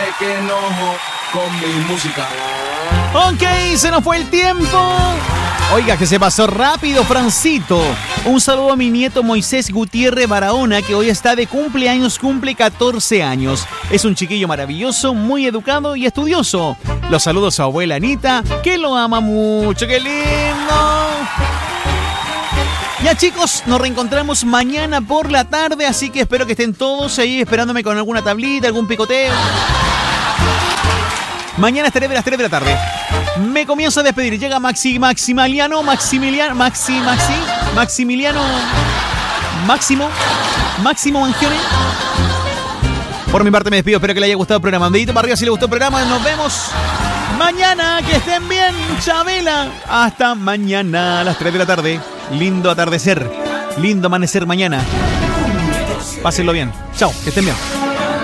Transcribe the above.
que enojo con mi música. Ok, se nos fue el tiempo. Oiga, que se pasó rápido, Francito. Un saludo a mi nieto Moisés Gutiérrez Barahona, que hoy está de cumpleaños, cumple 14 años. Es un chiquillo maravilloso, muy educado y estudioso. Los saludos a su abuela Anita, que lo ama mucho. ¡Qué lindo! Ya, chicos, nos reencontramos mañana por la tarde, así que espero que estén todos ahí esperándome con alguna tablita, algún picoteo. Mañana estaré de las 3 de la tarde. Me comienzo a despedir. Llega Maximiliano Máximo Mangione. Por mi parte me despido. Espero que le haya gustado el programa. Un dedito para arriba si le gustó el programa. Nos vemos mañana. Que estén bien, Chabela. Hasta mañana a las 3 de la tarde. Lindo atardecer. Lindo amanecer mañana. Pásenlo bien. Chao. Que estén bien.